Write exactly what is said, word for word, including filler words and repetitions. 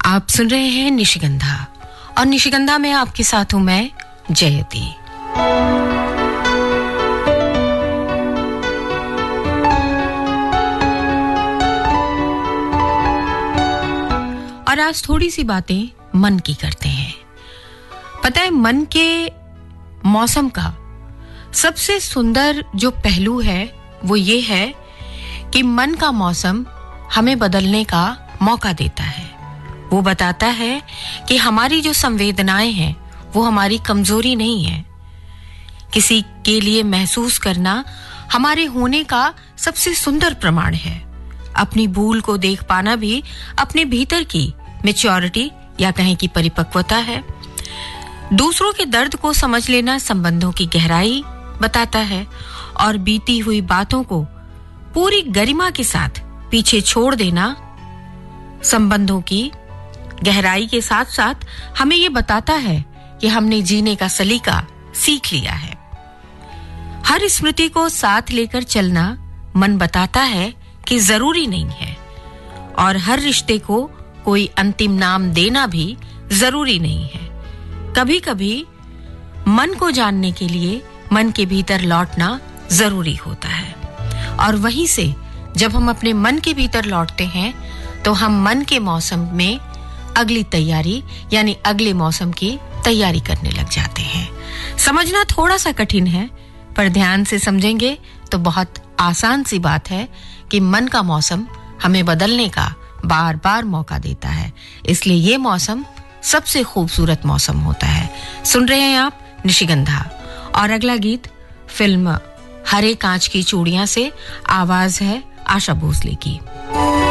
आप सुन रहे हैं निशिगंधा और निशिगंधा में आपके साथ हूं मैं जयती। और आज थोड़ी सी बातें मन की करते हैं। पता है, मन के मौसम का सबसे सुंदर जो पहलू है वो ये है कि मन का मौसम हमें बदलने का मौका देता है। वो बताता है कि हमारी जो संवेदनाएं हैं वो हमारी कमजोरी नहीं है। किसी के लिए महसूस करना हमारे होने का सबसे सुंदर प्रमाण है। अपनी भूल को देख पाना भी अपने भीतर की मैच्योरिटी या कहें कि परिपक्वता है। दूसरों के दर्द को समझ लेना संबंधों की गहराई बताता है और बीती हुई बातों को पूरी गरिमा के साथ पीछे छोड़ देना संबंधों की गहराई के साथ साथ हमें ये बताता है कि हमने जीने का सलीका सीख लिया है। हर स्मृति को साथ लेकर चलना मन बताता है कि जरूरी नहीं है, और हर रिश्ते को कोई अंतिम नाम देना भी जरूरी नहीं है। कभी कभी मन को जानने के लिए मन के भीतर लौटना जरूरी होता है, और वहीं से जब हम अपने मन के भीतर लौटते हैं तो हम मन के मौसम में अगली तैयारी यानी अगले मौसम की तैयारी करने लग जाते हैं। समझना थोड़ा सा कठिन है, पर ध्यान से समझेंगे तो बहुत आसान सी बात है कि मन का मौसम हमें बदलने का बार बार मौका देता है। इसलिए ये मौसम सबसे खूबसूरत मौसम होता है। सुन रहे हैं आप निशिगंधा, और अगला गीत फिल्म हरे कांच की चूड़ियां से, आवाज है आशा भोसले की।